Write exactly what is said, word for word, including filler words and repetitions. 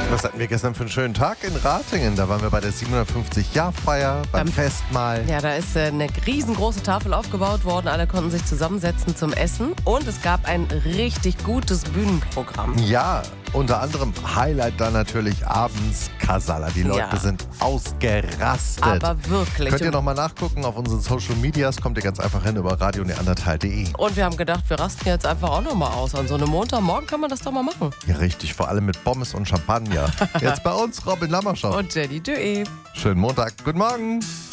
Was hatten wir gestern für einen schönen Tag in Ratingen? Da waren wir bei der siebenhundertfünfzig-Jahr-Feier, beim Beim- Festmahl. Ja, da ist äh, eine riesengroße Tafel aufgebaut worden. Alle konnten sich zusammensetzen zum Essen. Und es gab ein richtig gutes Bühnenprogramm. Ja, unter anderem Highlight dann natürlich abends Casala. Die Leute Ja. sind ausgerastet. Aber wirklich. Könnt ihr nochmal nachgucken auf unseren Social Medias, kommt ihr ganz einfach hin über radio neandertal punkt de. Und wir haben gedacht, wir rasten jetzt einfach auch nochmal aus. An so einem Montagmorgen kann man das doch mal machen. Ja, richtig, vor allem mit Pommes und Champagner. Jetzt bei uns Robin Lammerschau. Und Jenny Dué. Schönen Montag, guten Morgen.